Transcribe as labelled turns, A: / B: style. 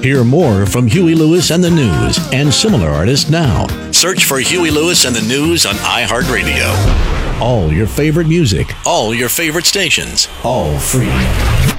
A: Hear more from Huey Lewis and the News and similar artists now. Search for Huey Lewis and the News on iHeartRadio. All your favorite music, all your favorite stations, all free.